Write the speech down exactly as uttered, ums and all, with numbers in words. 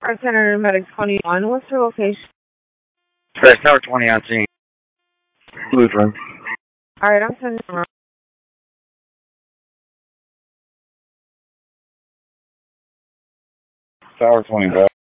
Our Senator Medic twenty-one, what's your location? Press Tower twenty on scene. Lutheran. Alright, I'm sending them around. Tower twenty, bro.